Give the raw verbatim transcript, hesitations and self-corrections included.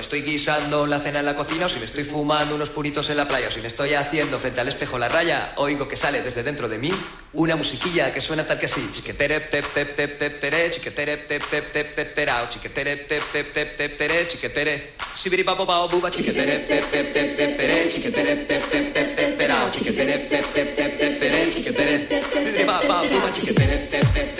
estoy guisando la cena en la cocina, o si me estoy fumando unos puritos en la playa, o si me estoy haciendo frente al espejo la raya, oigo que sale desde dentro de mí una musiquilla que suena tal que así. Chiquetere, pe, pe, pe, pe, pere, chiquetere, pe, pe, pe, pe, perao, chiquetere, pe, pe, pe, pe, pere, chiquetere, sibiri papo pao buba, chiquetere, pe, pe, pe, pe, pere, chiquetere, pe, pe, pe, pe, perao, chiquetere, pe, pe, pe, pe, pere, chiquetere, sibiri papo buba, chiquetere, pe, pe, pe.